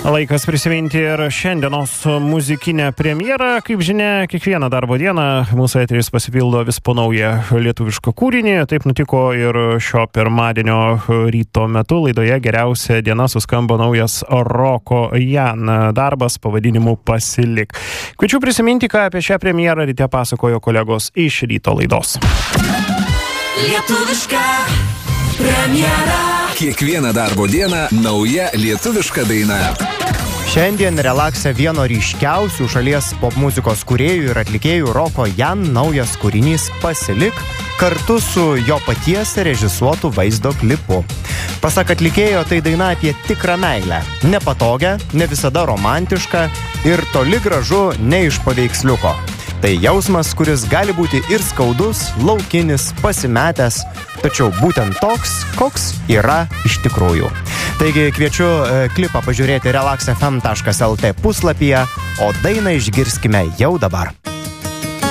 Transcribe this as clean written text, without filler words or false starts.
Laikas prisiminti ir šiandienos muzikinę premjerą. Kaip žinia, kiekvieną darbo dieną mūsų eteris pasipildo vis po naują lietuvišką kūrinį. Taip nutiko ir šio pirmadienio ryto metu. Laidoje Geriausia diena suskambo naujas Roko Jan darbas pavadinimu Pasilik. Kviečiu prisiminti, ką apie šią premjerą ryte pasakojo kolegos iš ryto laidos. Lietuviška premjera. Kiekvieną darbo dieną nauja lietuviška daina. Šiandien relakse vieno ryškiausių šalies popmuzikos kūrėjų ir atlikėjų Roko Jan naujas kūrinys Pasilik kartu su jo paties režisuotu vaizdo klipu. Pasak atlikėjo, tai daina apie tikrą meilę. Nepatogią, ne visada romantišką ir toli gražu ne iš paveiksliuko. Tai jausmas, kuris gali būti ir skaudus, laukinis, pasimetęs, tačiau būtent toks, koks yra iš tikrųjų. Taigi kviečiu klipą pažiūrėti relaxfm.lt puslapyje, o dainą išgirskime jau dabar.